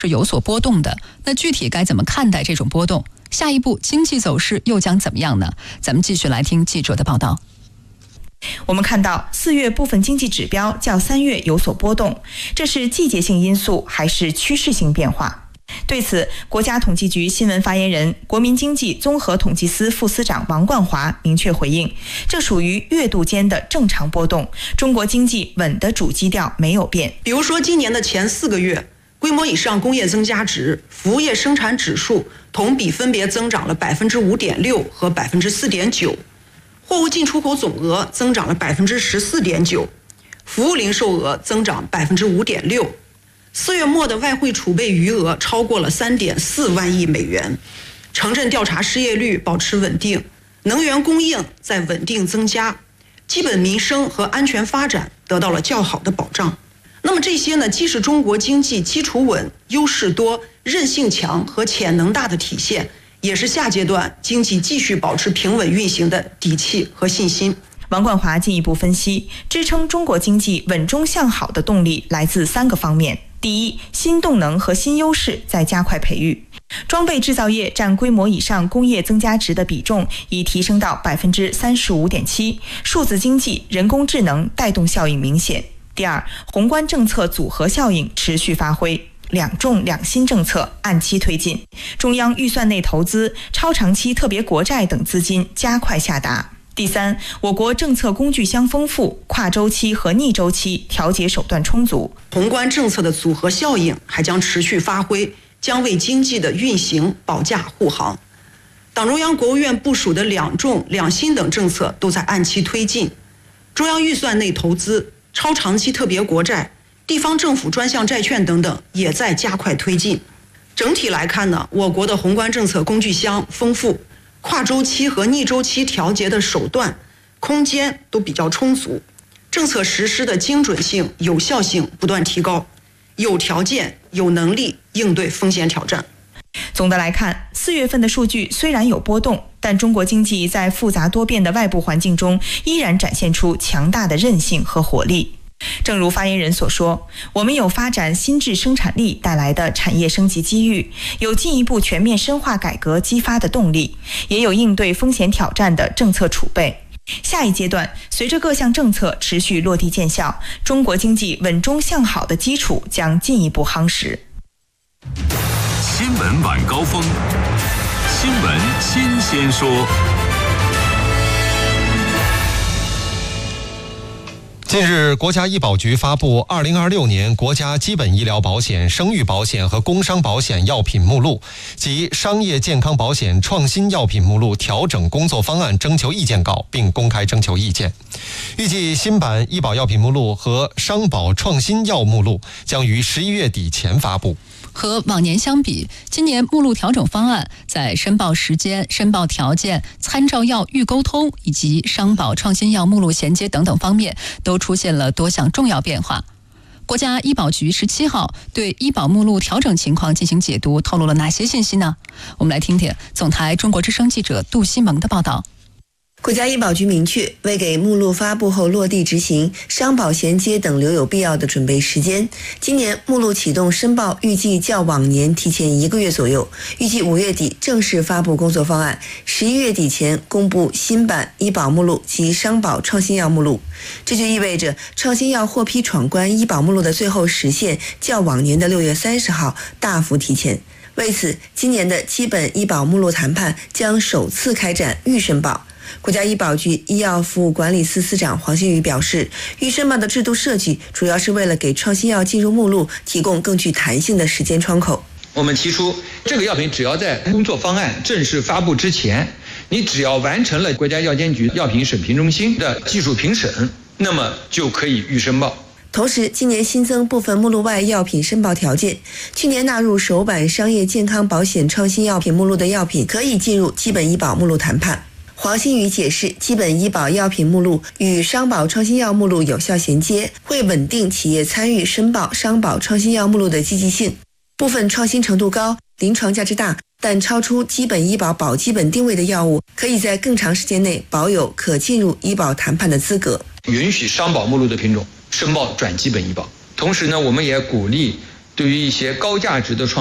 是有所波动的。那具体该怎么看待这种波动？下一步经济走势又将怎么样呢？咱们继续来听记者的报道。 我们看到4月部分经济指标较3月有所波动，这是季节性因素还是趋势性变化？对此，国家统计局新闻发言人、国民经济综合统计司副司长王冠华明确回应，这属于月度间的正常波动，中国经济稳的主基调没有变。 比如说今年的前4个月，规模以上工业增加值、服务业生产指数同比分别增长了 5.6% 和 4.9%， 货物进出口总额增长了 14.9%， 服务零售额增长 5.6%。4月末的外汇储备余额超过了 3.4万亿美元，城镇调查失业率保持稳定，能源供应在稳定增加，基本民生和安全发展得到了较好的保障。那么这些呢，既是中国经济基础稳、优势多、韧性强和潜能大的体现，也是下阶段经济继续保持平稳运行的底气和信心。 王冠华进一步分析，支撑中国经济稳中向好的动力来自3个方面。第一，新动能和新优势在加快培育，装备制造业占规模以上工业增加值的比重已提升到 35.7%， 数字经济、人工智能带动效应明显。第二，宏观政策组合效应持续发挥，两重两新政策按期推进，中央预算内投资、超长期特别国债等资金加快下达。第三，我国政策工具箱丰富，跨周期和逆周期调节手段充足， 宏观政策的组合效应还将持续发挥，将为经济的运行保驾护航。党中央、国务院部署的两重两新等政策都在按期推进，中央预算内投资、超长期特别国债、地方政府专项债券等等也在加快推进。整体来看呢，我国的宏观政策工具箱丰富，跨周期和逆周期调节的手段、空间都比较充足，政策实施的精准性、有效性不断提高，有条件、有能力应对风险挑战。 总的来看，4月份的数据虽然有波动，但中国经济在复杂多变的外部环境中依然展现出强大的韧性和活力。正如发言人所说，我们有发展新质生产力带来的产业升级机遇，有进一步全面深化改革激发的动力，也有应对风险挑战的政策储备。下一阶段，随着各项政策持续落地见效，中国经济稳中向好的基础将进一步夯实。 新闻晚高峰，新闻新鲜说。 近日，国家医保局发布2026年国家基本医疗保险、生育保险和工伤保险药品目录及商业健康保险创新药品目录调整工作方案征求意见稿，并公开征求意见。预计新版医保药品目录和商保创新药目录将于11月底前发布。 和往年相比，今年目录调整方案在申报时间、申报条件、参照药预沟通以及商保创新药目录衔接等等方面都出现了多项重要变化。国家医保局17号对医保目录调整情况进行解读，透露了哪些信息呢？我们来听听总台中国之声记者杜西蒙的报道。 国家医保局明确，为给目录发布后落地执行、商保衔接等留有必要的准备时间，今年目录启动申报预计较往年提前1个月左右，预计5月底正式发布工作方案，11月底前公布新版医保目录及商保创新药目录。这就意味着创新药获批闯关医保目录的最后时限较往年的6月30号大幅提前。为此，今年的基本医保目录谈判将首次开展预申报。国家医保局医药服务管理司司长黄新宇表示，预申报的制度设计主要是为了给创新药进入目录提供更具弹性的时间窗口。 我们提出，这个药品只要在工作方案正式发布之前，你只要完成了国家药监局药品审评中心的技术评审，那么就可以预申报。 同时，今年新增部分目录外药品申报条件，去年纳入首版商业健康保险创新药品目录的药品可以进入基本医保目录谈判。黄新宇解释，基本医保药品目录与商保创新药目录有效衔接，会稳定企业参与申报商保创新药目录的积极性。部分创新程度高、临床价值大，但超出基本医保保基本定位的药物，可以在更长时间内保有可进入医保谈判的资格。 允许商保目录的品种申报转基本医保。同时呢，我们也鼓励对于一些高价值的创